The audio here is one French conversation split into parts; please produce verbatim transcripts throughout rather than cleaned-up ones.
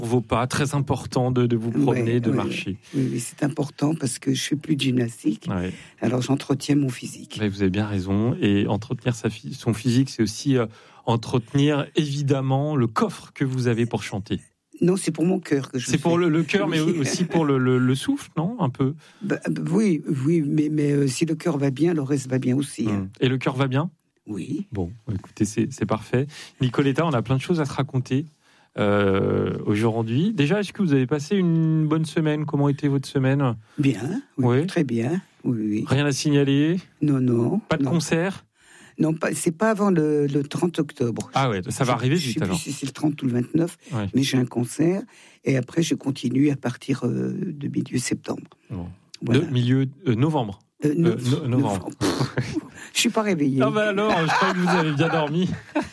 vos pas, très important de, de vous promener, ouais, de ouais, marcher. Oui, oui, c'est important parce que je fais plus de gymnastique, ouais. Alors j'entretiens mon physique. Ouais, vous avez bien raison, et entretenir sa, son physique, c'est aussi euh, entretenir évidemment le coffre que vous avez pour chanter. Non, c'est pour mon cœur que je C'est fais. Pour le, le cœur, oui. Mais aussi pour le, le, le souffle, non? Un peu. Bah, oui, oui, mais, mais euh, si le cœur va bien, le reste va bien aussi. Hein. Et le cœur va bien? Oui. Bon, écoutez, c'est, c'est parfait. Nicoletta, on a plein de choses à se raconter euh, aujourd'hui. Déjà, est-ce que vous avez passé une bonne semaine? Comment était votre semaine? Bien, oui, oui. Très bien. Oui, oui. Rien à signaler? Non, non. Pas de non. concert? Non, pas, c'est pas avant le, le trente octobre. Ah ouais, ça va je, arriver je vite sais alors. Plus si c'est le trente ou le vingt-neuf, ouais. Mais j'ai un concert et après je continue à partir euh, de milieu septembre. Bon. Voilà. De milieu euh, novembre. Euh, no- euh, no- novembre. Je suis pas réveillée. Ah bah alors, je crois que vous avez bien dormi.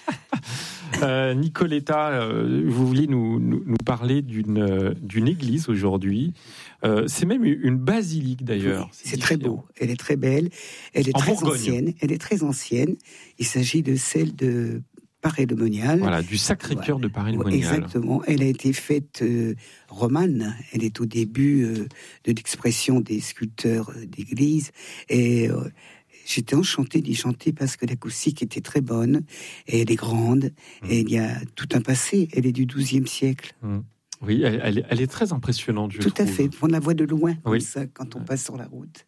Euh, Nicoletta, euh, vous vouliez nous, nous, nous parler d'une, euh, d'une église aujourd'hui. Euh, c'est même une basilique d'ailleurs. Oui, c'est, c'est très beau. Elle est très belle. Elle est en très Bourgogne. ancienne. Elle est très ancienne. Il s'agit de celle de Paray-le-Monial. Voilà, du Sacré-Cœur voilà. de Paray-le-Monial. Exactement. Elle a été faite euh, romane. Elle est au début euh, de l'expression des sculpteurs euh, d'église. Et euh, j'étais enchantée d'y chanter parce que l'acoustique était très bonne. Et elle est grande. Mmh. Et il y a tout un passé. Elle est du douzième siècle. Mmh. Oui, elle, elle, elle est très impressionnante, je Tout trouve. à fait. On la voit de loin, oui. comme ça, quand on passe sur la route.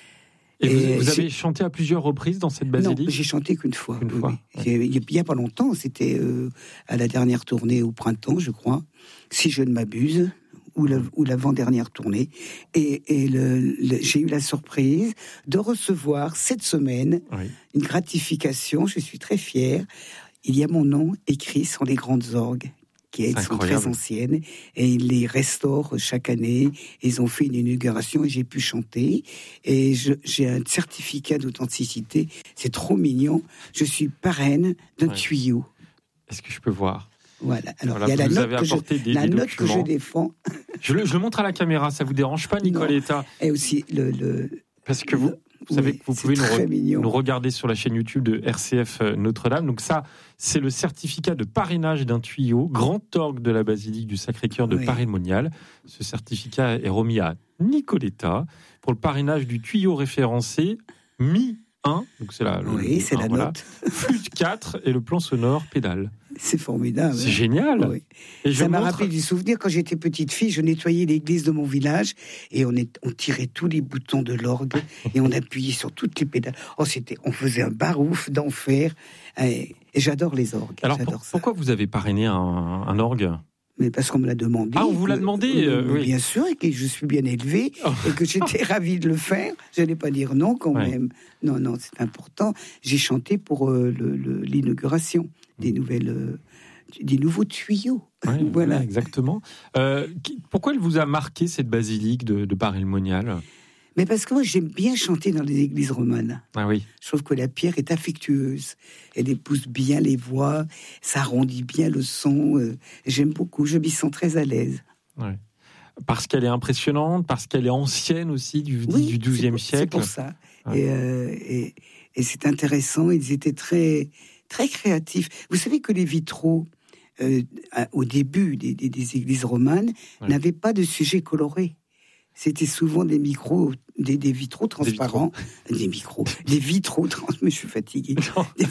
Et, et vous, vous avez chanté à plusieurs reprises dans cette basilique? Non, j'ai chanté qu'une fois. Une oui, fois. Oui. Ouais. Il n'y a pas longtemps, c'était euh, à la dernière tournée au printemps, je crois, si je ne m'abuse, ou, la, ou l'avant-dernière tournée. Et, et le, le, j'ai eu la surprise de recevoir cette semaine oui. une gratification. Je suis très fière. Il y a mon nom écrit sur les grandes orgues, qui elles sont très anciennes, et ils les restaurent chaque année. Ils ont fait une inauguration et j'ai pu chanter. Et je, j'ai un certificat d'authenticité. C'est trop mignon. Je suis parraine d'un ouais. tuyau. Est-ce que je peux voir? Voilà. Alors, voilà, il y a la note, que je, des, la des note que je défends. Je le, je le montre à la caméra, ça vous dérange pas, Nicoletta? Et aussi le... le Parce que vous... Le, Vous savez oui, que vous pouvez nous, re- mignon. nous regarder sur la chaîne YouTube de R C F Notre-Dame. Donc ça, c'est le certificat de parrainage d'un tuyau, grand orgue de la basilique du Sacré-Cœur de oui. Paray-le-Monial. Ce certificat est remis à Nicoletta pour le parrainage du tuyau référencé Mi un. Donc c'est la, oui, le, c'est un, la voilà, note. Flûte quatre et le plan sonore pédale. C'est formidable. C'est génial. Oui. Et ça je m'a montre... rappelé du souvenir quand j'étais petite fille, je nettoyais l'église de mon village et on, est, on tirait tous les boutons de l'orgue et on appuyait sur toutes les pédales. Oh, c'était, on faisait un barouf d'enfer et, et j'adore les orgues. Alors j'adore pour, ça. Pourquoi vous avez parrainé un, un orgue? Mais parce qu'on me l'a demandé. Ah, on vous l'a demandé euh, oui. Bien sûr, et que je suis bien élevée, oh. et que j'étais ravie de le faire. Je n'allais pas dire non, quand ouais. même. Non, non, c'est important. J'ai chanté pour euh, le, le, l'inauguration des nouvelles... Euh, des nouveaux tuyaux. Ouais, voilà. voilà, exactement. Euh, qui, pourquoi elle vous a marqué, cette basilique de, de Paray-le-Monial? Mais parce que moi, j'aime bien chanter dans les églises romanes. Ah oui. Je trouve que la pierre est affectueuse. Elle épouse bien les voix, ça arrondit bien le son. Euh, j'aime beaucoup, je m'y sens très à l'aise. Ouais. Parce qu'elle est impressionnante, parce qu'elle est ancienne aussi, du, oui, du douzième c'est siècle. C'est pour ça. Ouais. Et, euh, et, et c'est intéressant, ils étaient très, très créatifs. Vous savez que les vitraux, euh, au début des, des, des églises romanes, ouais. n'avaient pas de sujet coloré. C'était souvent des micros, des, des vitraux transparents, des, vitraux. des micros, des vitraux transparents. Mais je suis fatiguée. Des...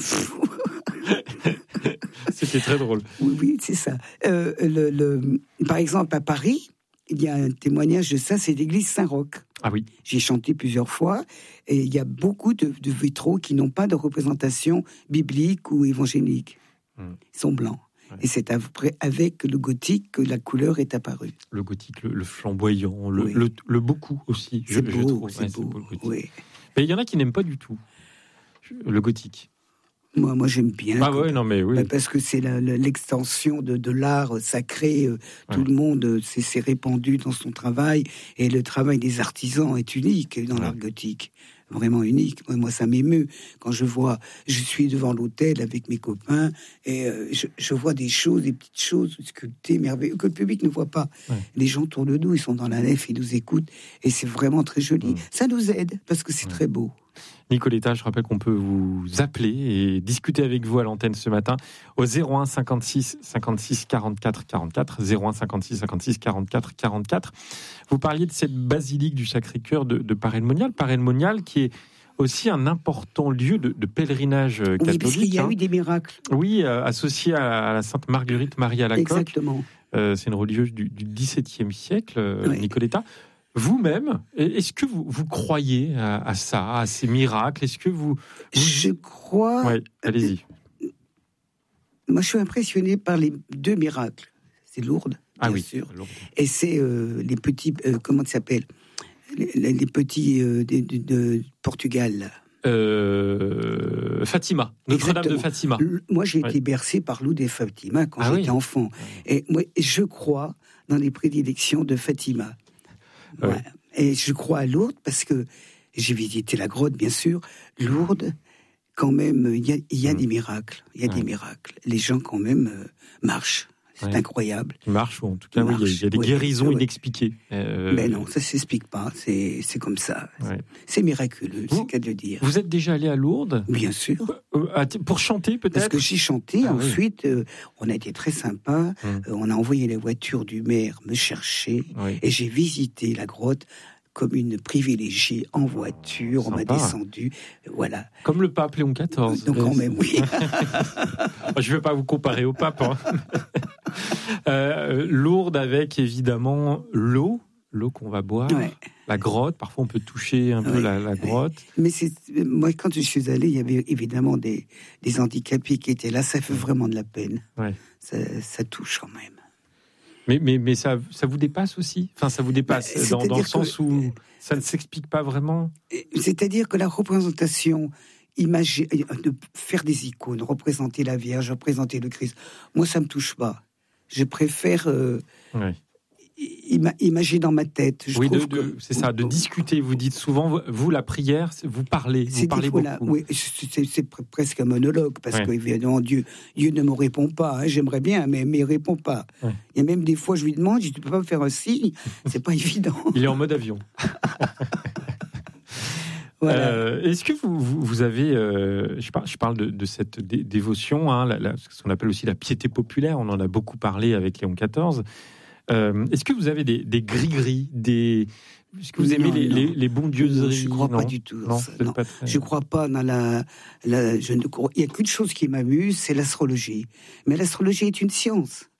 C'était très drôle. Oui, oui, c'est ça. Euh, le, le, par exemple, à Paris, il y a un témoignage de ça, c'est l'église Saint-Roch. Ah oui. J'ai chanté plusieurs fois, et il y a beaucoup de, de vitraux qui n'ont pas de représentation biblique ou évangélique. Hum. Ils sont blancs. Et c'est après, avec le gothique que la couleur est apparue. Le gothique, le, le flamboyant, le, oui. le, le beaucoup aussi. C'est je, beau, je trouve. c'est ouais, beau. C'est beau oui. Mais il y en a qui n'aiment pas du tout le gothique. Moi, moi j'aime bien. Ah ouais, non mais oui. Parce que c'est la, la, l'extension de, de l'art sacré. Euh, ouais. Tout le monde c'est, c'est répandu dans son travail. Et le travail des artisans est unique dans ouais. l'art gothique. Vraiment unique. Moi, moi, ça m'émeut quand je vois, je suis devant l'hôtel avec mes copains et euh, je, je vois des choses, des petites choses sculptées, merveilleuses, que le public ne voit pas. Ouais. Les gens tournent le dos, ils sont dans la nef, ils nous écoutent et c'est vraiment très joli. Ouais. Ça nous aide parce que c'est ouais. très beau. Nicoletta, je rappelle qu'on peut vous appeler et discuter avec vous à l'antenne ce matin au zéro un cinquante-six cinquante-six quarante-quatre quarante-quatre, zéro un cinquante-six cinquante-six quarante-quatre quarante-quatre. Vous parliez de cette basilique du Sacré-Cœur de, de Paray-le-Monial, Paray-le-Monial qui est aussi un important lieu de, de pèlerinage catholique. Oui, parce qu'il y a hein. eu des miracles. Oui, euh, associé à, à la Sainte Marguerite Marie à la Coque. Exactement. Euh, c'est une religieuse du, du XVIIe siècle, euh, oui. Nicoletta. Vous-même, est-ce que vous, vous croyez à, à ça, à ces miracles? Est-ce que vous... vous... Je crois... Oui, allez-y. Moi, je suis impressionné par les deux miracles. C'est Lourdes, ah bien oui, sûr. Lourdes. Et c'est euh, les petits... Euh, comment ça s'appelle les, les petits euh, de, de, de Portugal, là. Euh, Fatima, Notre-Dame de Fatima. Moi, j'ai oui. été bercé par Lourdes et Fatima quand ah j'étais oui. enfant. Et moi, je crois dans les prédilections de Fatima. Oui. Ouais. Et je crois à Lourdes parce que j'ai visité la grotte, bien sûr. Lourdes, quand même, il y a, y a mmh. des miracles. Il y a ouais. des miracles. Les gens, quand même, euh, marchent. C'est ouais. incroyable. Ils marchent, ou en tout cas, oui, il y a des oui. guérisons ouais. inexpliquées. Euh... Mais non, ça ne s'explique pas. C'est, c'est comme ça. Ouais. C'est miraculeux, vous, c'est qu'à le dire. Vous êtes déjà allé à Lourdes? Bien sûr. Euh, pour chanter, peut-être? Parce que j'ai chanté. Ah, ensuite, oui. euh, on a été très sympa. Hum. Euh, on a envoyé la voiture du maire me chercher. Oui. Et j'ai visité la grotte comme une privilégiée en voiture. Sympa. On m'a descendu. Voilà. Comme le pape Léon quatorze. Donc, quand même, oui. Je ne vais pas vous comparer au pape. Hein. euh, Lourdes avec, évidemment, l'eau. L'eau qu'on va boire. Ouais. La grotte. Parfois, on peut toucher un ouais. peu la, la grotte. Mais c'est, moi, quand je suis allé, il y avait évidemment des, des handicapés qui étaient là. Ça fait vraiment de la peine. Ouais. Ça, ça touche quand même. Mais, mais, mais ça, ça vous dépasse aussi? Enfin, ça vous dépasse bah, dans, dans le sens que, où ça ne s'explique pas vraiment? C'est-à-dire que la représentation, imagine, de faire des icônes, représenter la Vierge, représenter le Christ, moi, ça ne me touche pas. Je préfère euh, ouais. ima- imaginer dans ma tête. Je oui, trouve de, de, que, c'est ça, de discuter. Vous dites souvent, vous, la prière, vous parlez, vous parlez beaucoup. Là, oui, c'est, c'est presque un monologue, parce ouais. qu'évidemment, Dieu, Dieu ne me répond pas. Hein, j'aimerais bien, mais, mais il ne répond pas. Ouais. Il y a même des fois, je lui demande, je dis, tu peux pas me faire un signe? C'est pas évident. Il est en mode avion. Voilà. Euh, est-ce que vous, vous, vous avez, euh, je, parle, je parle de, de cette dé- dévotion, hein, la, la, ce qu'on appelle aussi la piété populaire, on en a beaucoup parlé avec Léon quatorze. Euh, est-ce que vous avez des, des gris-gris, des... Est-ce que vous aimez non, les, non. Les, les bondieuseries? Je ne crois non. pas du tout. Non, ça, non. Pas très... Je ne crois pas dans la... la je ne crois, il n'y a qu'une chose qui m'amuse, c'est l'astrologie. Mais l'astrologie est une science.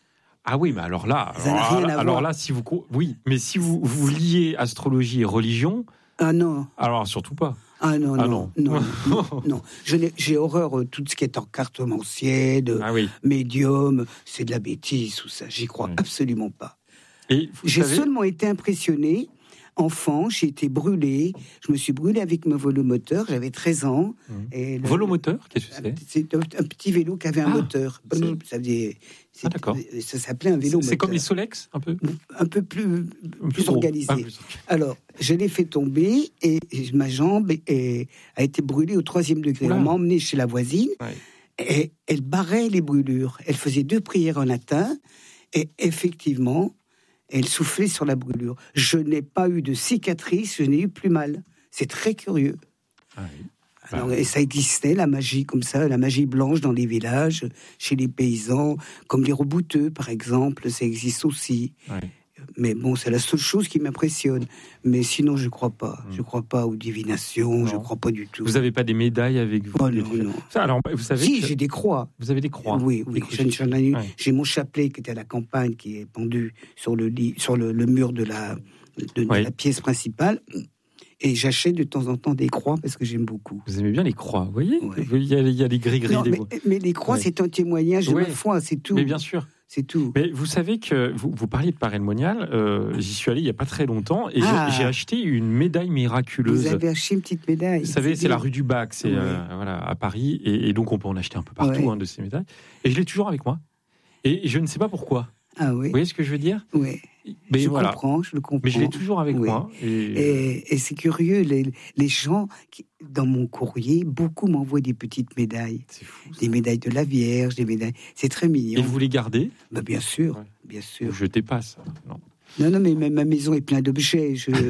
Ah oui, mais alors là, alors, là, alors là, si vous... Oui, mais si vous, vous liez astrologie et religion... Ah non. Alors surtout pas. Ah non, ah non, non, non, non, non. Je n'ai, j'ai horreur euh, tout ce qui est encartomancier, de ah oui. médium, c'est de la bêtise, tout ça. J'y crois oui. absolument pas. Et j'ai savez... seulement été impressionné. Enfant, j'ai été brûlée. Je me suis brûlée avec mon volomoteur. J'avais treize ans. Mmh. Et le... Volomoteur, qu'est-ce que c'est? C'est un, un petit vélo qui avait un ah, moteur. Ça, faisait, ah, d'accord. Ça s'appelait un vélo. C'est, c'est comme les Solex, un peu. Un peu plus, plus, plus organisé. Ah, plus... Alors, je l'ai fait tomber et ma jambe est, a été brûlée au troisième degré. Oula. On m'a emmené chez la voisine ouais. et elle barrait les brûlures. Elle faisait deux prières en latin et effectivement. Elle soufflait sur la brûlure. Je n'ai pas eu de cicatrice, je n'ai eu plus mal. C'est très curieux. Ah oui. Alors, bah, et ça existait, la magie comme ça, la magie blanche dans les villages, chez les paysans, comme les rebouteux, par exemple, ça existe aussi. Oui. Mais bon, c'est la seule chose qui m'impressionne. Mais sinon, je ne crois pas. Je ne crois pas aux divinations, non. Je ne crois pas du tout. Vous n'avez pas des médailles avec vous? Oh non, non. Ça, alors, vous savez si, que... j'ai des croix. Vous avez des croix? Oui, oui. J'ai, j'en ai, ouais. j'ai mon chapelet qui était à la campagne, qui est pendu sur le, lit, sur le, le mur de la, de, de oui. la pièce principale. Et j'achète de temps en temps des croix parce que j'aime beaucoup. Vous aimez bien les croix, vous voyez? Ouais. Il y a, il y a les gris-gris. Non, des... mais, mais les croix, ouais. c'est un témoignage de ouais. ma foi, c'est tout. Mais bien sûr. C'est tout. Mais vous savez que vous, vous parliez de Paray-le-Monial, euh, j'y suis allé il n'y a pas très longtemps et ah. j'ai, j'ai acheté une médaille miraculeuse. Vous avez acheté une petite médaille. Vous savez, c'est, c'est la rue du Bac, c'est ouais. euh, voilà, à Paris, et, et donc on peut en acheter un peu partout ouais. hein, de ces médailles. Et je l'ai toujours avec moi. Et je ne sais pas pourquoi. Ah oui. Vous voyez ce que je veux dire? Oui. Mais je voilà. comprends, je le comprends. Mais je l'ai toujours avec oui. moi. Et... Et, et c'est curieux, les, les gens, qui, dans mon courrier, beaucoup m'envoient des petites médailles. C'est fou, ça. Des médailles de la Vierge, des médailles. C'est très mignon. Et vous les gardez? Bah, bien sûr, ouais. bien sûr. Ne jetez pas ça, non. Non, non, mais ma maison est pleine d'objets. Je,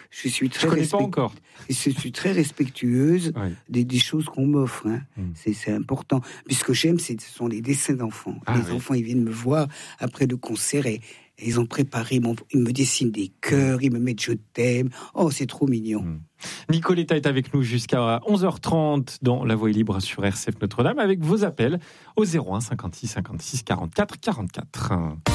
je suis très Je connais respect... pas encore. Je suis très respectueuse ouais. des, des choses qu'on m'offre. Hein. Mm. C'est, c'est important. Puis ce que j'aime, c'est, ce sont les dessins d'enfants. Ah, les oui. enfants, ils viennent me voir après le concert et, et ils ont préparé, mon, ils me dessinent des cœurs, ils me mettent je t'aime. Oh, c'est trop mignon. Mm. Nicoletta est avec nous jusqu'à onze heures trente dans La Voix est libre sur R C F Notre-Dame avec vos appels au zéro un cinquante-six cinquante-six quarante-quatre quarante-quatre.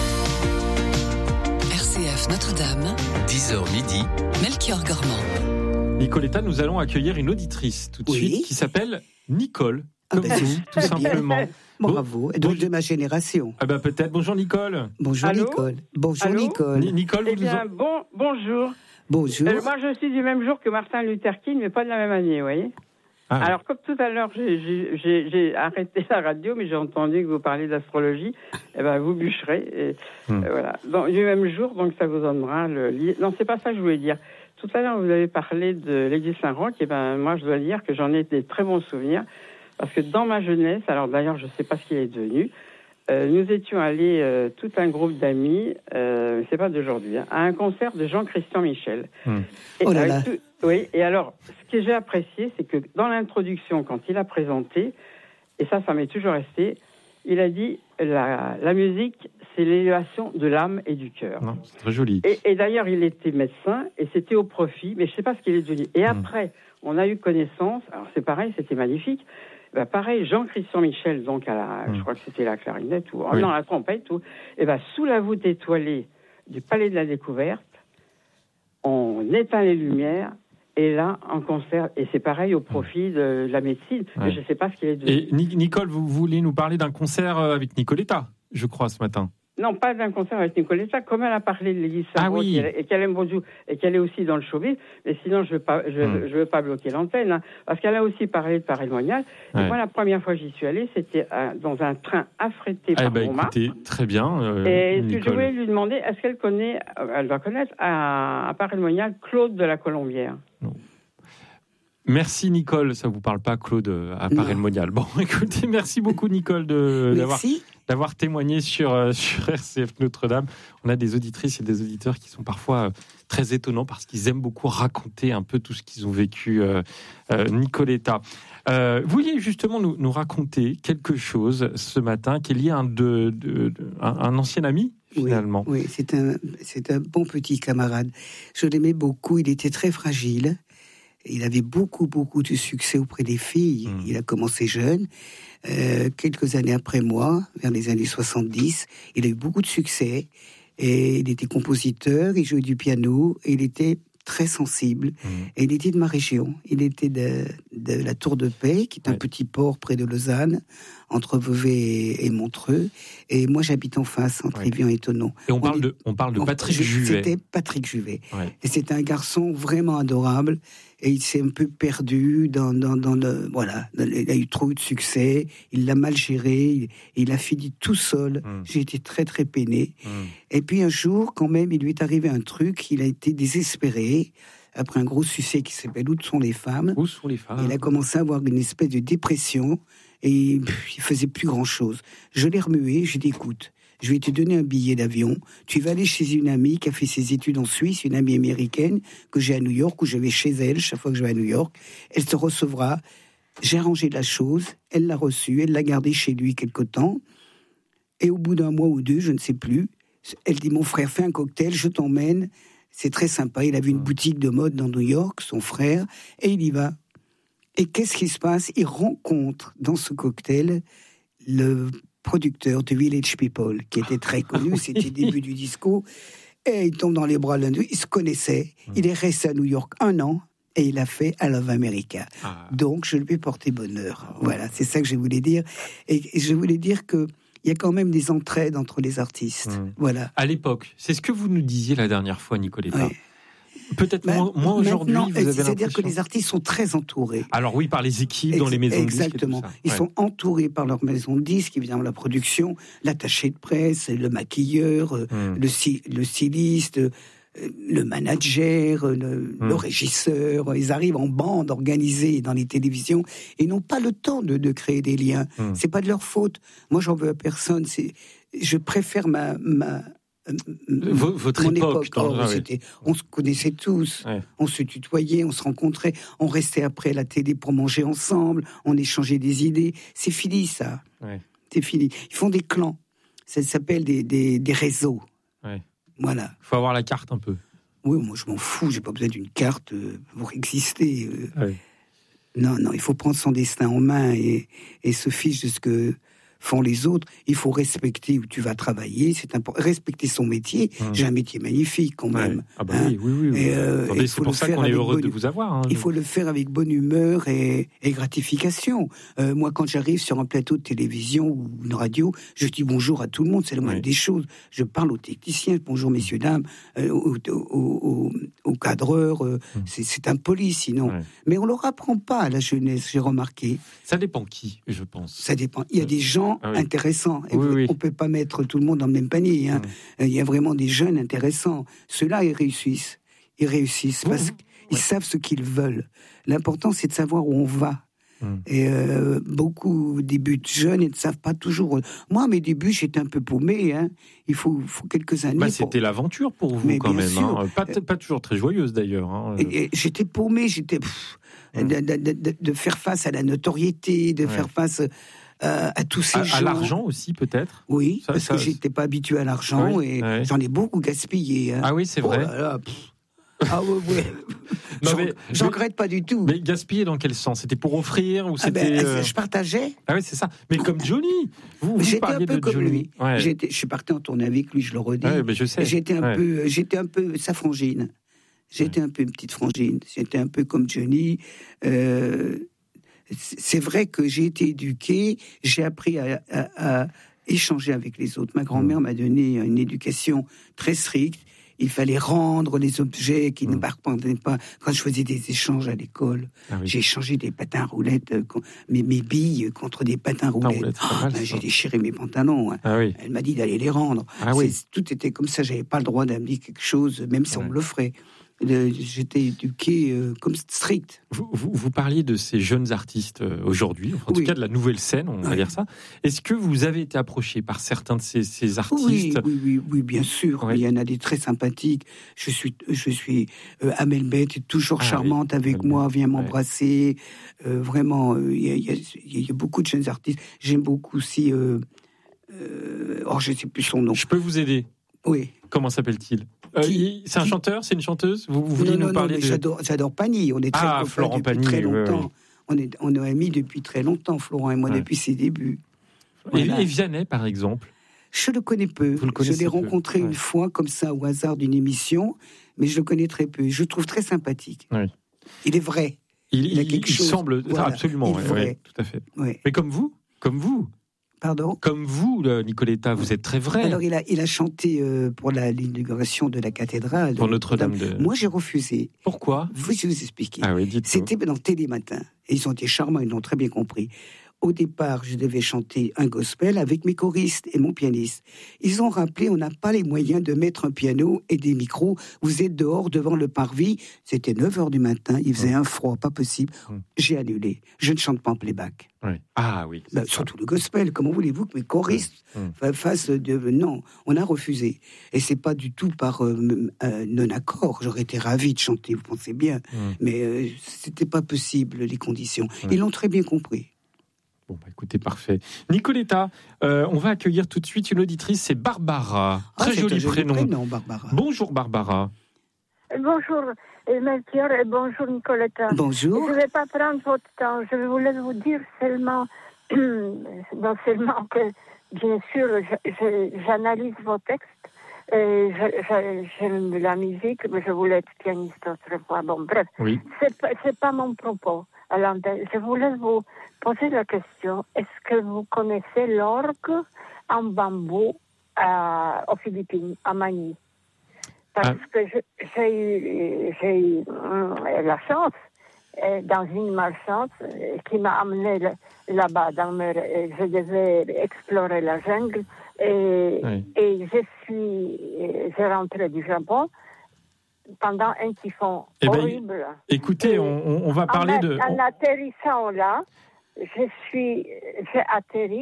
R C F Notre-Dame, dix heures midi, Melchior Gormand. Nicoletta, nous allons accueillir une auditrice tout de oui. suite qui s'appelle Nicole, comme ah ben, vous, tout simplement. Bravo, donc de ma génération. Ah ben peut-être. Bonjour Nicole. Bonjour Allô Nicole. Bonjour Allô Nicole. Ni- Nicole, eh vous bien, nous... bon, bonjour. Bonjour. Euh, moi, je suis du même jour que Martin Luther King, mais pas de la même année, vous voyez. Ah, oui. Alors, comme tout à l'heure, j'ai, j'ai, j'ai, j'ai arrêté la radio, mais j'ai entendu que vous parliez d'astrologie. Eh ben, vous bûcherez. Et, hmm. euh, voilà. Donc, du même jour, donc ça vous donnera le. Non, c'est pas ça que je voulais dire. Tout à l'heure, vous avez parlé de l'église Saint-Roch. Et ben, moi, je dois dire que j'en ai des très bons souvenirs, parce que dans ma jeunesse, alors d'ailleurs, je sais pas ce qu'il est devenu. Euh, nous étions allés, euh, tout un groupe d'amis, euh, c'est pas d'aujourd'hui, hein, à un concert de Jean-Christian Michel. Mmh. Et, oh là là. Tout, oui, et alors, ce que j'ai apprécié, c'est que dans l'introduction, quand il a présenté, et ça, ça m'est toujours resté, il a dit, la, la musique, c'est l'élévation de l'âme et du cœur. Non, c'est très joli. Et, et d'ailleurs, il était médecin, et c'était au profit, mais je sais pas ce qu'il est devenu. Et mmh. après, on a eu connaissance, alors c'est pareil, c'était magnifique. Bah pareil, Jean-Christian Michel, donc à la, mmh. je crois que c'était la clarinette ou oui. non la trompette, ou et bah sous la voûte étoilée du Palais de la Découverte, on éteint les lumières et là en concert et c'est pareil au profit de la médecine. Ouais. Mais je sais pas ce qu'il est devenu. Et Nicole, vous voulez nous parler d'un concert avec Nicoletta, je crois ce matin. Non, pas d'un concert avec Nicoletta, comme elle a parlé de l'église Saint-Roch, ah oui. et qu'elle aime beaucoup, et qu'elle est aussi dans le showbiz, mais sinon je veux pas, je, mmh. je veux pas bloquer l'antenne, hein, parce qu'elle a aussi parlé de Paris-Monial. Ouais. Et moi, la première fois que j'y suis allée, c'était euh, dans un train affrété ah par bah, Montmartre. Écoutez, très bien. Euh, et Nicole. Ce que je voulais lui demander, est-ce qu'elle connaît, euh, elle doit connaître à, à Paris-Monial Claude de la Colombière. Non. Merci Nicole, ça vous parle pas Claude à Paris-Monial. Bon, écoutez, merci beaucoup Nicole de d'avoir d'avoir témoigné sur euh, sur R C F Notre-Dame. On a des auditrices et des auditeurs qui sont parfois euh, très étonnants parce qu'ils aiment beaucoup raconter un peu tout ce qu'ils ont vécu. Euh, euh, Nicoletta, euh, vous vouliez justement nous, nous raconter quelque chose ce matin qui est lié à un de, de, de un, un ancien ami. Finalement. Oui, oui, c'est un c'est un bon petit camarade. Je l'aimais beaucoup. Il était très fragile. Il avait beaucoup, beaucoup de succès auprès des filles. Mmh. Il a commencé jeune. Euh, quelques années après moi, vers les années soixante-dix, il a eu beaucoup de succès. Et il était compositeur, il jouait du piano, et il était très sensible. Mmh. Et il était de ma région. Il était de, de la Tour de Paix, qui est un ouais. petit port près de Lausanne, entre Vevey et, et Montreux. Et moi, j'habite en face, entre ouais. Évian et Thonon. Et on, on parle, est, de, on parle de Patrick on, Juvet. C'était Patrick Juvet. Ouais. Et c'était un garçon vraiment adorable. Et il s'est un peu perdu dans, dans, dans le... Voilà, il a eu trop de succès, il l'a mal géré, il, il a fini tout seul. Mmh. J'ai été très, très peiné. Mmh. Et puis un jour, quand même, il lui est arrivé un truc, il a été désespéré, après un gros succès qui s'appelle « Où sont les femmes ?» Où sont les femmes ? Il a commencé à avoir une espèce de dépression, et pff, il faisait plus grand-chose. Je l'ai remué, j'ai dit « Écoute, je vais te donner un billet d'avion. Tu vas aller chez une amie qui a fait ses études en Suisse, une amie américaine que j'ai à New York, où je vais chez elle chaque fois que je vais à New York. Elle te recevra. J'ai arrangé la chose. Elle l'a reçue. Elle l'a gardée chez lui quelque temps. Et au bout d'un mois ou deux, je ne sais plus, elle dit, mon frère, fais un cocktail, je t'emmène. C'est très sympa. Il avait une boutique de mode dans New York, son frère, et il y va. Et qu'est-ce qui se passe ? Il rencontre dans ce cocktail le producteur de Village People, qui était très connu, c'était le début du disco, et il tombe dans les bras l'un d'eux, ils se connaissaient, il est resté à New York un an, et il a fait I Love America. Ah. Donc, je lui ai porté bonheur. Ah. Voilà, c'est ça que je voulais dire. Et je voulais dire que il y a quand même des entraides entre les artistes. Mmh. Voilà. À l'époque, c'est ce que vous nous disiez la dernière fois, Nicoletta. Ouais. Peut-être bah, moins, moins aujourd'hui, vous avez l'impression. C'est-à-dire que les artistes sont très entourés. Alors oui, par les équipes, dans les maisons de disques. Exactement. Ils ouais. sont entourés par leur maison de disques, évidemment la production, l'attaché de presse, le maquilleur, mmh. le, le styliste, le manager, le, mmh. le régisseur. Ils arrivent en bande organisée dans les télévisions et n'ont pas le temps de, de créer des liens. Mmh. C'est pas de leur faute. Moi, j'en veux à personne. C'est, je préfère ma... ma Euh, votre mon époque, époque oh, ah, oui. On se connaissait tous, ouais. On se tutoyait, on se rencontrait, on restait après la télé pour manger ensemble, on échangeait des idées. C'est fini ça, ouais. C'est fini. Ils font des clans, ça s'appelle des, des, des réseaux. Ouais. Voilà. Il faut avoir la carte un peu. Oui, moi je m'en fous, j'ai pas besoin d'une carte pour exister. Ouais. Non, non, il faut prendre son destin en main et, et se fiche de ce que font les autres. Il faut respecter où tu vas travailler, c'est important. Respecter son métier. Hum. J'ai un métier magnifique quand même. Ouais. Ah bah hein. oui, oui, oui. oui. Et, euh, Attendez, c'est pour ça qu'on est heureux bonne... de vous avoir. Hein, il faut le faire avec bonne humeur et, et gratification. Euh, moi, quand j'arrive sur un plateau de télévision ou une radio, je dis bonjour à tout le monde, c'est la moindre ouais. des choses. Je parle aux techniciens, bonjour messieurs, dames, euh, aux, aux, aux, aux cadreurs, euh, hum. c'est, c'est impoli sinon. Ouais. Mais on ne leur apprend pas à la jeunesse, j'ai remarqué. Ça dépend qui, je pense. Ça dépend. Il y a des gens Ah oui. intéressants. Et oui, oui. On ne peut pas mettre tout le monde dans le même panier. Hein. Mmh. Il y a vraiment des jeunes intéressants. Ceux-là, ils réussissent. Ils réussissent mmh. parce qu'ils ouais. savent ce qu'ils veulent. L'important, c'est de savoir où on va. Mmh. Et euh, beaucoup débutent jeunes et ne savent pas toujours. Moi, à mes débuts, j'étais un peu paumé. Hein. Il faut, faut quelques années. Bah, c'était pour... l'aventure pour vous, mais quand même. Hein. Pas, pas toujours très joyeuse, d'ailleurs. Hein. Et, et j'étais paumé. J'étais... Pff, mmh. de, de, de, de faire face à la notoriété, de ouais. faire face... Euh, à tous ces à, gens. À l'argent aussi, peut-être. Oui, ça, parce ça, que j'étais pas habitué à l'argent oui, et ouais. j'en ai beaucoup gaspillé. Hein. Ah oui, c'est vrai. Oh là là, ah oui, oui. Non, mais, j'en regrette pas du tout. Mais gaspiller dans quel sens? C'était pour offrir ou c'était ah ben, euh... Je partageais. Ah oui, c'est ça. Mais comme Johnny, vous, vous j'étais un peu de comme Johnny. lui. Ouais. J'étais, je suis parti en tournée avec lui, je le redis. Ouais, mais je sais. J'étais un ouais. peu, j'étais un peu sa frangine. J'étais ouais. un peu une petite frangine. J'étais un peu comme Johnny. Euh... C'est vrai que j'ai été éduqué, j'ai appris à, à, à échanger avec les autres. Ma grand-mère m'a donné une éducation très stricte. Il fallait rendre les objets qui mmh. ne m'appartenaient pas. Quand je faisais des échanges à l'école, ah oui. j'ai échangé des patins à roulettes, mes, mes billes contre des patins à roulettes. Roulette, oh, mal, ben, j'ai déchiré mes pantalons. Hein. Ah oui. Elle m'a dit d'aller les rendre. Ah oui. Tout était comme ça. J'avais pas le droit d'amener quelque chose, même si ouais. on me l'offrait. J'étais éduqué euh, comme strict. Vous, vous, vous parliez de ces jeunes artistes euh, aujourd'hui, en oui. tout cas de la nouvelle scène, on va oui. dire ça. Est-ce que vous avez été approché par certains de ces, ces artistes? Oui, oui, oui, oui, bien sûr. Oui. Il y en a des très sympathiques. Je suis, je suis euh, Amel Beth est toujours ah, charmante oui. avec Amel moi, vient m'embrasser. Ouais. Euh, vraiment, il euh, y, y, y a beaucoup de jeunes artistes. J'aime beaucoup aussi. Euh, euh, oh, je ne sais plus son nom. Je peux vous aider? Oui. Comment s'appelle-t-il? Euh, il, c'est un chanteur, c'est une chanteuse. Vous, vous vouliez non, nous non, parler non, de... J'adore, j'adore Pagny. On est très ah, copains Florent depuis Pagny, très longtemps. Oui, oui. On est, on est amis depuis très longtemps, Florent et moi, ouais. depuis ses débuts. Voilà. Et, et Vianney, par exemple? Je le connais peu. Vous le je l'ai peu. rencontré ouais. une fois, comme ça, au hasard d'une émission, mais je le connais très peu. Je le trouve très sympathique. Oui. Il est vrai. Il, il, a quelque il chose. semble voilà. absolument, il ouais, ouais, tout à fait. Ouais. Mais comme vous, comme vous. Pardon ? Comme vous, Nicoletta, vous êtes très vrai. Alors, il a, il a chanté euh, pour la, l'inauguration de la cathédrale. Pour Notre-Dame de... Moi, j'ai refusé. Pourquoi ? Je vais vous expliquer. Ah oui, dites-moi. C'était dans Télématin. Et ils ont été charmants, ils l'ont très bien compris. Au départ, je devais chanter un gospel avec mes choristes et mon pianiste. Ils ont rappelé, on n'a pas les moyens de mettre un piano et des micros. Vous êtes dehors devant le parvis. C'était neuf heures du matin, il faisait mmh. un froid, pas possible. Mmh. J'ai annulé. Je ne chante pas en playback. Oui. Ah oui. Ben, surtout le gospel. Comment voulez-vous que mes choristes mmh. fassent de... Non, on a refusé. Et c'est pas du tout par euh, euh, non-accord. J'aurais été ravi de chanter, vous pensez bien. Mmh. Mais euh, c'était pas possible, les conditions. Mmh. Ils l'ont très bien compris. Bon, bah écoutez, parfait. Nicoletta, euh, on va accueillir tout de suite une auditrice, c'est Barbara. Ah, Très joli, joli prénom. prénom Barbara. Bonjour Barbara. Bonjour Melchior et bonjour Nicoletta. Bonjour. Je ne vais pas prendre votre temps, je voulais vous dire seulement, non seulement que, bien sûr, je, je, j'analyse vos textes, et je, je, j'aime la musique, mais je voulais être pianiste autrefois. Bon, bref, oui. c'est, c'est pas mon propos. Alors, je voulais vous poser la question, est-ce que vous connaissez l'orgue en bambou à, aux Philippines, à Manille? Parce ah. que je, j'ai eu, j'ai eu euh, la chance, euh, dans une malchance, euh, qui m'a amené là, là-bas, dans me, euh, je devais explorer la jungle, et, oui. et je suis, euh, je rentrais du Japon, pendant un typhon eh horrible. Ben, écoutez, on, on va parler en, de... En atterrissant là, je suis, j'ai atterri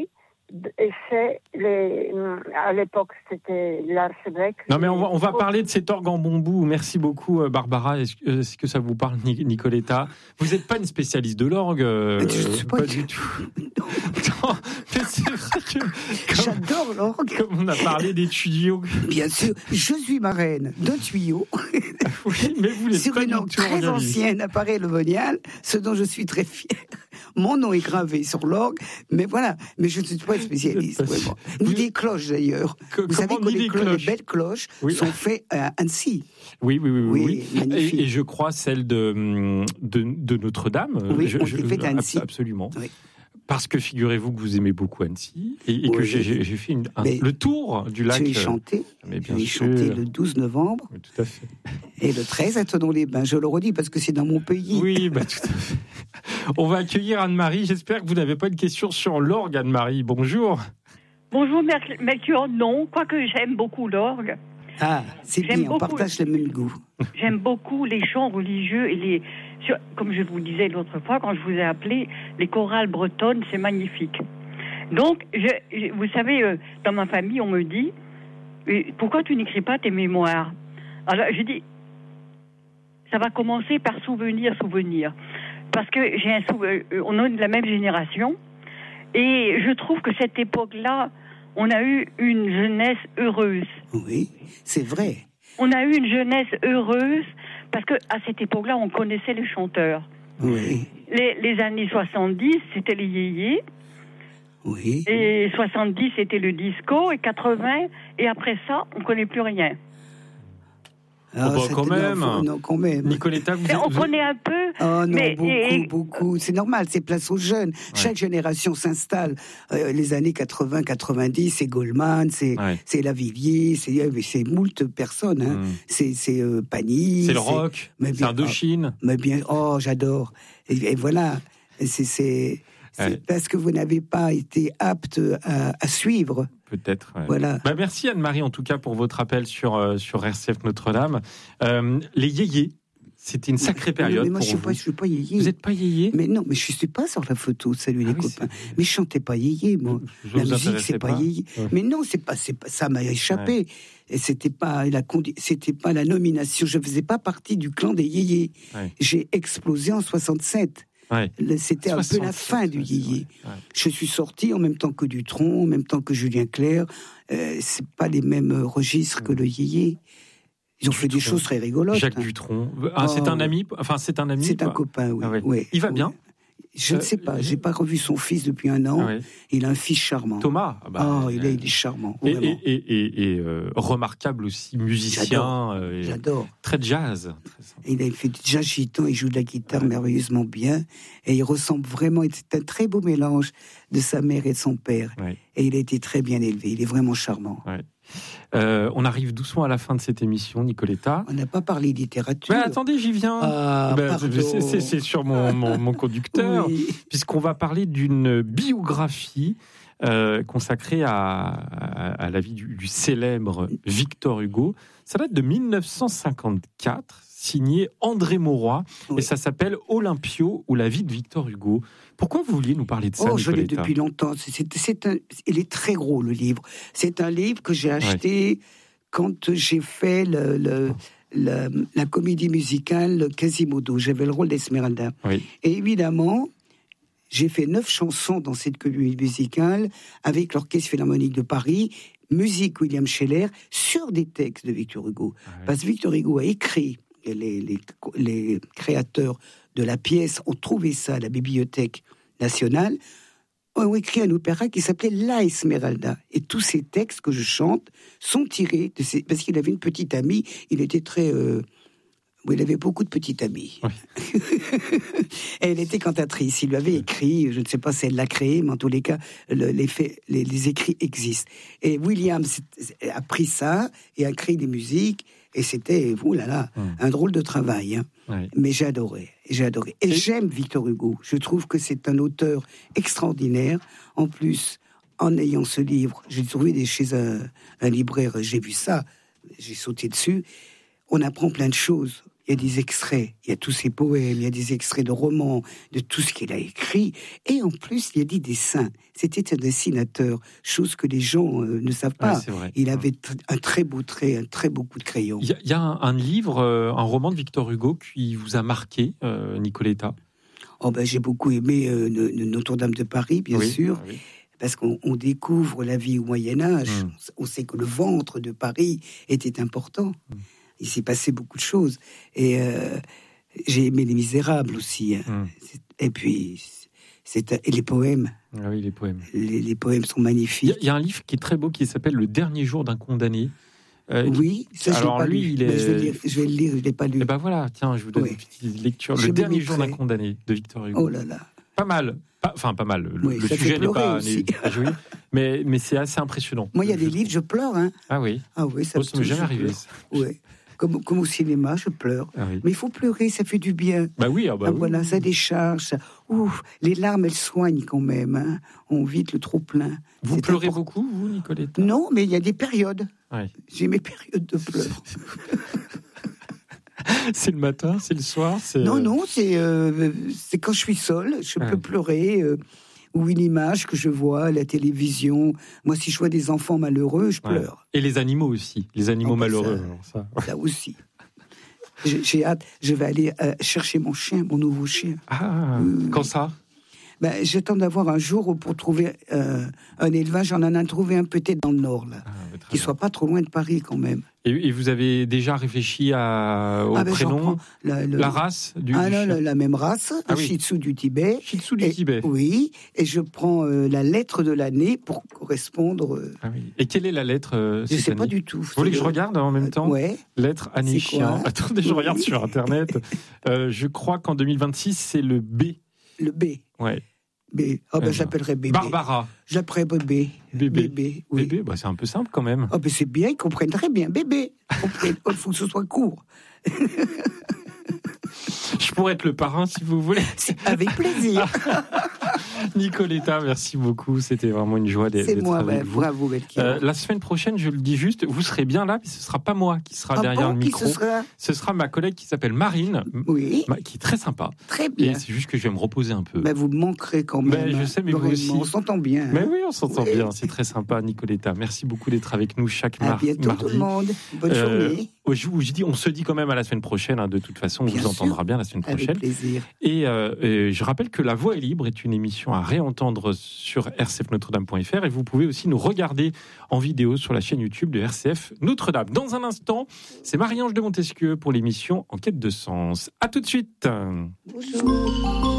et c'est les, à l'époque, c'était l'archevêque. Non, mais on va, on va parler de cet orgue en bambou. Merci beaucoup, Barbara. Est-ce, est-ce que ça vous parle, Nicoletta? Vous n'êtes pas une spécialiste de l'orgue, euh, pas, pas du tout. Non, mais c'est vrai que comme, j'adore l'orgue. Comme on a parlé des tuyaux. Bien sûr, je suis marraine d'un tuyau. Oui, mais vous n'êtes sur pas une orgue très ancienne, appareil Le Monial, ce dont je suis très fière. Mon nom est gravé sur l'orgue, mais voilà. Mais je ne suis pas spécialiste. Vraiment. Ni des cloches d'ailleurs. Que, vous savez que les, clo- les belles cloches oui. sont faites à Annecy. Oui, oui, oui, oui. oui, oui. Et, et je crois celle de, de, de Notre-Dame. Oui, je, on je, les fait à Annecy. Absolument. Oui. Parce que figurez-vous que vous aimez beaucoup Annecy et, et oui. que j'ai, j'ai fait une, un, le tour du lac. Je l'ai chanté. Mais bien je l'ai sûr. chanté le douze novembre. Oui, tout à fait. Et le treize à Thonon-les-Bains. Je le redis parce que c'est dans mon pays. Oui, bah, tout à fait. On va accueillir Anne-Marie. J'espère que vous n'avez pas de questions sur l'orgue, Anne-Marie. Bonjour. Bonjour, Melchior. Non, quoique j'aime beaucoup l'orgue. Ah, c'est j'aime bien, beaucoup, on partage le même goût. J'aime beaucoup les chants religieux et les... Comme je vous disais l'autre fois, quand je vous ai appelé, les chorales bretonnes, c'est magnifique. Donc, je, vous savez, dans ma famille, on me dit, pourquoi tu n'écris pas tes mémoires? Alors, je dis, ça va commencer par souvenir, souvenir. Parce que j'ai un souvenir, on est de la même génération, et je trouve que cette époque-là, on a eu une jeunesse heureuse. Oui, c'est vrai. On a eu une jeunesse heureuse, parce qu'à cette époque-là, on connaissait les chanteurs. Oui. Les, les années soixante-dix, c'était les yéyés. Oui. Et soixante-dix, c'était le disco, et quatre-vingts, et après ça, on ne connaît plus rien. Ah, oh bah, quand même. Non, quand même. Nicoletta, vous On vous... connaît un peu. Oh non, mais, beaucoup, et... beaucoup. C'est normal, c'est place aux jeunes. Ouais. Chaque génération s'installe. Euh, les années quatre-vingts, quatre-vingt-dix, c'est Goldman, c'est, ouais. c'est Lavilliers, c'est, c'est moult personnes. Hein. Mm. C'est, c'est euh, Pagny. C'est le rock, c'est, c'est Indochine. Oh, mais bien, oh, j'adore. Et, et voilà, c'est, c'est, c'est ouais. parce que vous n'avez pas été apte à, à suivre. Peut-être. Ouais. Voilà. Bah merci Anne-Marie en tout cas pour votre appel sur euh, sur R C F Notre-Dame. Euh, les yéyés, c'était une sacrée période. Mais moi pour je suis vous. pas, je suis pas yéyé. Vous n'êtes pas yéyé? Mais non, mais je suis pas sur la photo. Salut ah les oui, copains. C'est... Mais je chantais pas yéyé moi. Je la musique c'est pas, pas yéyé. Ouais. Mais non, c'est pas, c'est pas, ça m'a échappé. Ouais. Et c'était pas la condi... c'était pas la nomination. Je faisais pas partie du clan des yéyés. Ouais. J'ai explosé en soixante-sept. Ouais. C'était un peu la fin du yéyé. Ouais. Je suis sorti en même temps que Dutronc, en même temps que Julien Clerc. Euh, c'est pas les mêmes registres que le yéyé. Ils ont Dutronc. Fait des choses très rigolotes. Jacques hein. Dutronc. Ah, c'est un ami. Enfin, c'est un ami. C'est un copain, oui. Ah ouais. Ouais. Il va ouais. bien. Je ne sais pas, j'ai pas revu son fils depuis un an. Ah ouais. Il a un fils charmant. Thomas. Ah, bah, oh, il, est, il est charmant. Et, et, et, et, et euh, remarquable aussi, musicien. J'adore. Euh, J'adore. Très jazz. Très il a fait du jazz gitan, il joue de la guitare ouais. merveilleusement bien. Et il ressemble vraiment, c'est un très beau mélange de sa mère et de son père. Ouais. Et il a été très bien élevé, il est vraiment charmant. Ouais. Euh, on arrive doucement à la fin de cette émission, Nicoletta. On n'a pas parlé littérature. Mais attendez, j'y viens. Ah, ben, c'est, c'est, c'est sur mon, mon, mon conducteur, oui. Puisqu'on va parler d'une biographie euh, consacrée à, à, à la vie du, du célèbre Victor Hugo. Ça date de dix-neuf cent cinquante-quatre, signé André Mauroy, oui. Et ça s'appelle Olympio ou la vie de Victor Hugo. Pourquoi vous vouliez nous parler de ça, Oh, Nicoletta? Je l'ai depuis longtemps. C'est, c'est un, il est très gros, le livre. C'est un livre que j'ai acheté ouais. quand j'ai fait le, le, le, la comédie musicale Quasimodo. J'avais le rôle d'Esmeralda. Oui. Et évidemment, j'ai fait neuf chansons dans cette comédie musicale avec l'Orchestre Philharmonique de Paris, musique William Scheller, sur des textes de Victor Hugo. Ouais. Parce que Victor Hugo a écrit, les, les, les créateurs de la pièce ont trouvé ça à la Bibliothèque nationale, ont écrit un opéra qui s'appelait La Esmeralda. Et tous ces textes que je chante sont tirés de ces... Parce qu'il avait une petite amie, il était très... Euh... Oui, il avait beaucoup de petites amies. Oui. Et elle était cantatrice. Il lui avait écrit, je ne sais pas si elle l'a créé, mais en tous les cas, le, les, faits, les, les écrits existent. Et William a pris ça et a créé des musiques. Et c'était, oh là là, hum. un drôle de travail. Hein. Oui. Mais j'ai adoré, j'ai adoré. Et, et j'aime Victor Hugo. Je trouve que c'est un auteur extraordinaire. En plus, en ayant ce livre, j'ai trouvé chez un, un libraire, j'ai vu ça, j'ai sauté dessus. On apprend plein de choses. il y a des extraits, il y a tous ses poèmes, il y a des extraits de romans, de tout ce qu'il a écrit, et en plus, il y a des dessins. C'était un dessinateur, chose que les gens euh, ne savent pas. Ouais, il avait t- un très beau trait, un très beau coup de crayon. Il y, y a un, un livre, euh, un roman de Victor Hugo qui vous a marqué, euh, Nicoletta. Oh ben, j'ai beaucoup aimé euh, Notre-Dame de Paris, bien oui, sûr. Oui. Parce qu'on on découvre la vie au Moyen-Âge. Mmh. On sait que le ventre de Paris était important. Mmh. Il s'est passé beaucoup de choses. Et euh, j'ai aimé Les Misérables aussi. Hein. Mmh. Et puis, c'est, et les poèmes. Ah oui, les poèmes. Les, les poèmes sont magnifiques. Il y, y a un livre qui est très beau qui s'appelle Le dernier jour d'un condamné. Euh, oui, ça, alors je l'ai pas lui, lu. il est... je, vais le lire, je vais le lire, je ne l'ai pas lu. Et ben voilà, tiens, je vous donne oui. une petite lecture. Le je dernier jour d'un condamné de Victor Hugo. Oh là là. Pas mal. Pas, enfin, pas mal. Le, oui, le sujet n'est pas, n'est pas joli, mais, mais c'est assez impressionnant. Moi, il y a des livres, je pleure. Hein. Ah oui. Ah oui, ça oh, m'est jamais arrivé. Oui. Comme, comme au cinéma, je pleure. Ah oui. Mais il faut pleurer, ça fait du bien. Bah oui, ah bah ah, oui. Voilà, ça décharge. Ça... Ouf, les larmes, elles soignent quand même. Hein. On vide le trop-plein. Vous c'est pleurez important. beaucoup, vous, Nicoletta ? Non, mais il y a des périodes. Oui. J'ai mes périodes de pleurs. C'est le matin, c'est le soir c'est... Non, non, c'est, euh, c'est quand je suis seule. Je ouais. peux pleurer. Euh, ou une image que je vois à la télévision. Moi, si je vois des enfants malheureux, je pleure. Ouais. Et les animaux aussi. Les animaux oh, malheureux. Ça, ça. ça aussi. J'ai, j'ai hâte. Je vais aller euh, chercher mon chien, mon nouveau chien. Ah, euh, quand ça ben, j'attends d'avoir un jour pour trouver euh, un élevage. J'en en ai trouvé un peut-être dans le Nord, là. Ah, qui ne soit pas trop loin de Paris, quand même. Et, et vous avez déjà réfléchi à, au ah ben, prénom, la, le... la race du, ah, du non, chien. La, la même race, ah, le oui. Shih Tzu du Tibet. Shih Tzu du et, Tibet. Oui, et je prends euh, la lettre de l'année pour correspondre... Euh... Ah oui. Et quelle est la lettre euh, Je ne sais année pas du tout. Vous voulez que je regarde en même temps ? Ouais. Lettre, année, chien. Attendez, je oui. regarde sur Internet. euh, je crois qu'en deux mille vingt-six, c'est le B. Le B. Ouais. B. Oh, ben, j'appellerai bébé. Barbara. J'appellerai bébé. Bébé. Bébé, oui. Bébé, bah, c'est un peu simple quand même. Oh, ben, c'est bien, ils comprennent très bien. Bébé. Il faut que ce soit court. Je pourrais être le parrain si vous voulez. Avec plaisir. Nicoletta, merci beaucoup. C'était vraiment une joie d'être, c'est d'être moi, avec bah, vous. Bravo, euh, la semaine prochaine, je le dis juste, vous serez bien là, mais ce ne sera pas moi qui sera ah derrière bon, le micro. Qui ce, sera ce sera ma collègue qui s'appelle Marine, oui. qui est très sympa. Très bien. Et c'est juste que je vais me reposer un peu. Bah, vous me manquerez quand même. Mais je sais, mais vous aussi. On s'entend bien. Mais oui, on s'entend oui. bien. C'est très sympa, Nicoletta. Merci beaucoup d'être avec nous chaque mar- mardi. À bientôt tout le monde. Bonne euh, journée. Je, je dis, on se dit quand même à la semaine prochaine. Hein, de toute façon, on bien vous sûr. entendra bien la semaine prochaine. Avec plaisir. Et, euh, et je rappelle que La Voix est libre est une émission à réentendre sur r c f notre dame point f r et vous pouvez aussi nous regarder en vidéo sur la chaîne YouTube de R C F Notre-Dame. Dans un instant, c'est Marie-Ange de Montesquieu pour l'émission En quête de sens. À tout de suite. Bonjour.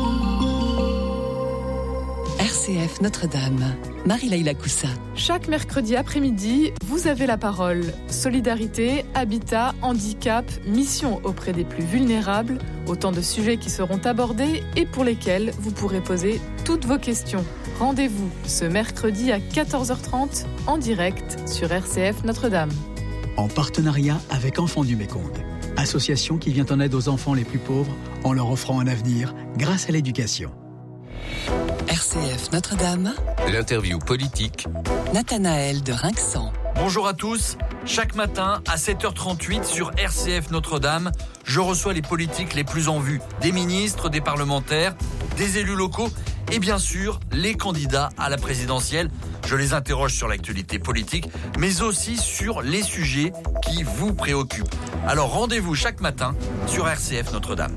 R C F Notre-Dame, Marie-Laïla Coussa. Chaque mercredi après-midi, vous avez la parole. Solidarité, habitat, handicap, mission auprès des plus vulnérables, autant de sujets qui seront abordés et pour lesquels vous pourrez poser toutes vos questions. Rendez-vous ce mercredi à quatorze heures trente en direct sur R C F Notre-Dame. En partenariat avec Enfants du Mékong, association qui vient en aide aux enfants les plus pauvres en leur offrant un avenir grâce à l'éducation. R C F Notre-Dame. L'interview politique. Nathanaël de Rinxan. Bonjour à tous. Chaque matin à sept heures trente-huit sur R C F Notre-Dame, je reçois les politiques les plus en vue. Des ministres, des parlementaires, des élus locaux et bien sûr les candidats à la présidentielle. Je les interroge sur l'actualité politique, mais aussi sur les sujets qui vous préoccupent. Alors rendez-vous chaque matin sur R C F Notre-Dame.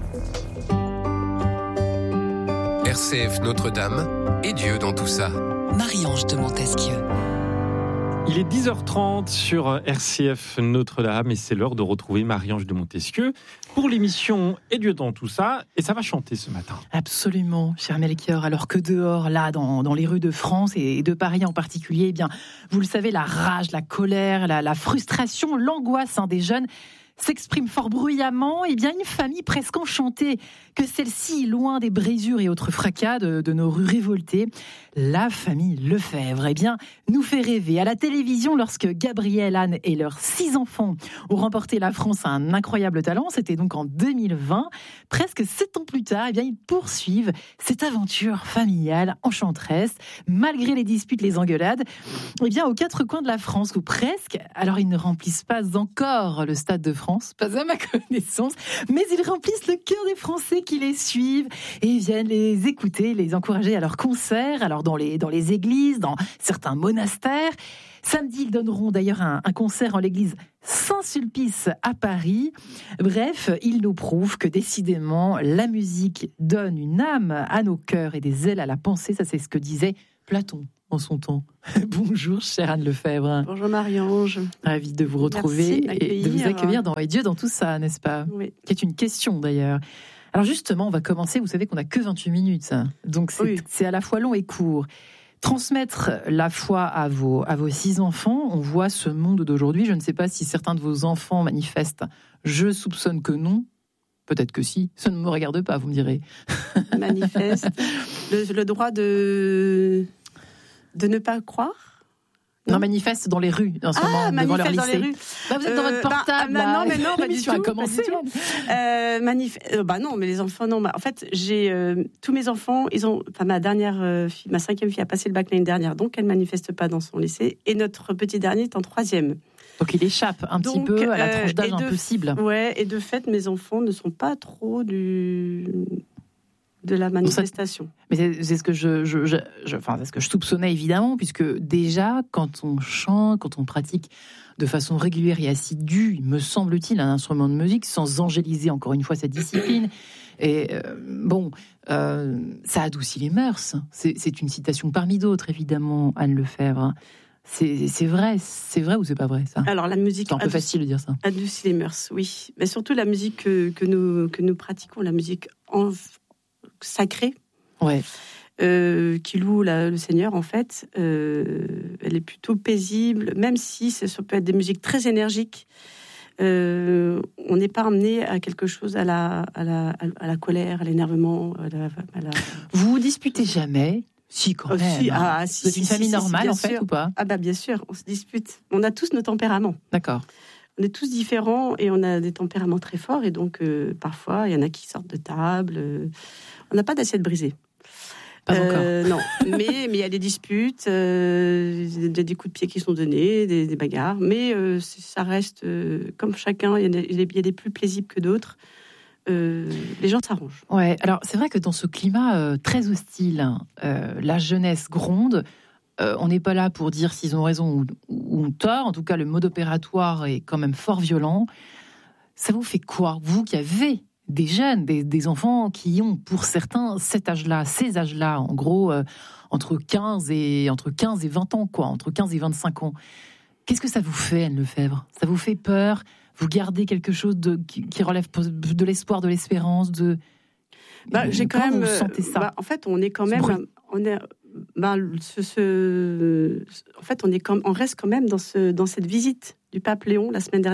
R C F Notre-Dame et Dieu dans tout ça. Marie-Ange de Montesquieu. Il est dix heures trente sur R C F Notre-Dame et c'est l'heure de retrouver Marie-Ange de Montesquieu pour l'émission Et Dieu dans tout ça. Et ça va chanter ce matin. Absolument, cher Melchior. Alors que dehors, là, dans, dans les rues de France et de Paris en particulier, eh bien, vous le savez, la rage, la colère, la, la frustration, l'angoisse hein, des jeunes s'exprime fort bruyamment, eh bien une famille presque enchantée que celle-ci, loin des brisures et autres fracas de, de nos rues révoltées, la famille Lefebvre, eh bien, nous fait rêver à la télévision lorsque Gabriel, Anne et leurs six enfants ont remporté la France à un incroyable talent. C'était donc en deux mille vingt. Presque sept ans plus tard, eh bien, ils poursuivent cette aventure familiale enchanteresse, malgré les disputes, les engueulades, eh bien, aux quatre coins de la France, ou presque. Alors, ils ne remplissent pas encore le Stade de France, France, pas à ma connaissance, mais ils remplissent le cœur des Français qui les suivent et viennent les écouter, les encourager à leurs concerts, alors dans les, dans les églises, dans certains monastères. Samedi, ils donneront d'ailleurs un, un concert en l'église Saint-Sulpice à Paris. Bref, ils nous prouvent que décidément, la musique donne une âme à nos cœurs et des ailes à la pensée. Ça, c'est ce que disait Platon en son temps. Bonjour, chère Anne Lefebvre. Bonjour Marie-Ange. Ravie de vous retrouver et de vous accueillir dans Et Dieu dans tout ça, n'est-ce pas ? Oui. Qui est une question d'ailleurs. Alors justement, on va commencer. Vous savez qu'on n'a que vingt-huit minutes, donc c'est, oui. c'est à la fois long et court. Transmettre la foi à vos, à vos six enfants, on voit ce monde d'aujourd'hui. Je ne sais pas si certains de vos enfants manifestent. Je soupçonne que non. Peut-être que si. Ça ne me regarde pas, vous me direz. Manifeste. Le, le droit de, de ne pas croire. Non, manifeste dans les rues en ce ah, moment devant leur lycée. Dans les rues. Bah, vous êtes dans euh, votre portable. Bah, bah, non, mais non, pas du tout. A commencé. Pas du tout. Euh, manif... euh, bah non, mais les enfants, non. Bah, en fait, j'ai euh, tous mes enfants. Ils ont, enfin, ma dernière, euh, fille, ma cinquième fille a passé le bac l'année dernière, donc elle manifeste pas dans son lycée. Et notre petit dernier est en troisième. Donc il échappe un donc, petit peu à la tranche d'âge euh, impossible. Ouais, et de fait, mes enfants ne sont pas trop du. de la manifestation. Mais c'est, c'est ce que je, je, je, je, enfin, c'est ce que je soupçonnais évidemment, puisque déjà, quand on chante, quand on pratique de façon régulière et assidue, me semble-t-il, un instrument de musique, sans angéliser encore une fois cette discipline, et euh, bon, euh, ça adoucit les mœurs. C'est, c'est une citation parmi d'autres, évidemment, Anne Lefebvre. C'est, c'est vrai, c'est vrai ou c'est pas vrai ça ? Alors la musique, c'est un peu adouci, facile de dire ça. Adoucit les mœurs, oui. Mais surtout la musique que, que nous que nous pratiquons, la musique en sacrée, ouais. euh, qui loue la, le Seigneur en fait. Euh, elle est plutôt paisible, même si ça peut être des musiques très énergiques. Euh, on n'est pas amené à quelque chose à la à la à la colère, à l'énervement. À la, à la... Vous vous disputez jamais ? Si, quand même. Oh, si, ah, hein. si, Vous êtes une si, famille si, normale, si, en fait, sûr. Ou pas ? Ah bah bien sûr, on se dispute. On a tous nos tempéraments. D'accord. On est tous différents et on a des tempéraments très forts. Et donc, euh, parfois, il y en a qui sortent de table. Euh, on n'a pas d'assiette brisée. Pas euh, encore. Non, mais il y a des disputes, euh, des, des coups de pied qui sont donnés, des, des bagarres. Mais euh, ça reste, euh, comme chacun, il y, y a des plus plaisibles que d'autres. Euh, les gens s'arrangent. Ouais, alors c'est vrai que dans ce climat euh, très hostile, euh, la jeunesse gronde. Euh, on n'est pas là pour dire s'ils ont raison ou, ou ont tort. En tout cas, le mode opératoire est quand même fort violent. Ça vous fait quoi, vous qui avez des jeunes, des, des enfants qui ont pour certains cet âge-là, ces âges-là, en gros euh, entre quinze et entre quinze et vingt ans, quoi, entre quinze et vingt-cinq ans. Qu'est-ce que ça vous fait, Anne Lefebvre ? Ça vous fait peur ? Vous gardez quelque chose de, qui, qui relève de l'espoir, de l'espérance, de. Bah, j'ai quand Comment même. vous sentez ça ? Bah, en fait, on est quand même. On est. Bah, ce, ce, en fait, on est quand, on reste quand même dans ce, dans cette visite du pape Léon la semaine dernière.